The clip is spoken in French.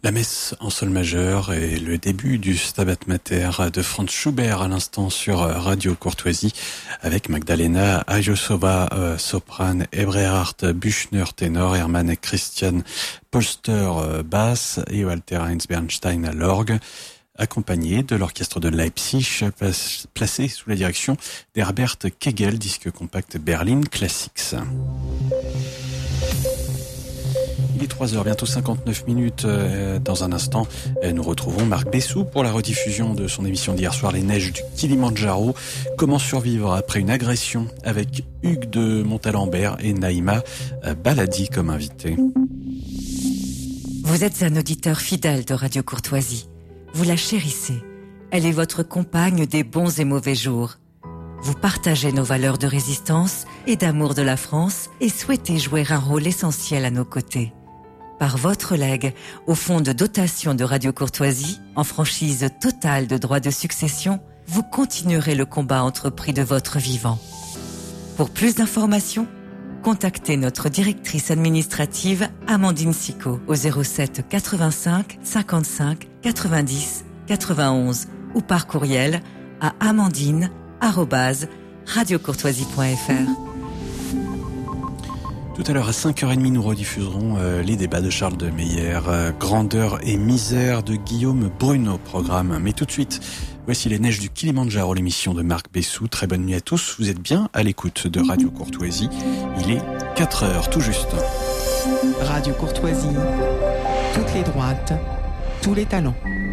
La messe en sol majeur et le début du Stabat Mater de Franz Schubert à l'instant sur Radio Courtoisie avec Magdalena Ajosova, soprane, Eberhard Büchner, ténor, Hermann Christian Polster, basse et Walter Heinz Bernstein à l'orgue, accompagné de l'orchestre de Leipzig, placé sous la direction d'Herbert Kegel, disque compact Berlin Classics. Il est 3h, bientôt 59 minutes. Dans un instant, nous retrouvons Marc Bessou pour la rediffusion de son émission d'hier soir, Les Neiges du Kilimandjaro. Comment survivre après une agression, avec Hugues de Montalembert et Naïma Baladi comme invité. Vous êtes un auditeur fidèle de Radio Courtoisie. Vous la chérissez. Elle est votre compagne des bons et mauvais jours. Vous partagez nos valeurs de résistance et d'amour de la France et souhaitez jouer un rôle essentiel à nos côtés. Par votre legs au fonds de dotation de Radio Courtoisie, en franchise totale de droits de succession, vous continuerez le combat entrepris de votre vivant. Pour plus d'informations, contactez notre directrice administrative Amandine Sicot au 07 85 55 90 91 ou par courriel à amandine@radiocourtoisie.fr. Tout à l'heure à 5h30, nous rediffuserons les débats de Charles de Meyer, Grandeur et misère de Guillaume Bruno, programme. Mais tout de suite, voici Les Neiges du Kilimandjaro, l'émission de Marc Bessou. Très bonne nuit à tous, vous êtes bien à l'écoute de Radio Courtoisie. Il est 4h tout juste. Radio Courtoisie, toutes les droites, tous les talents.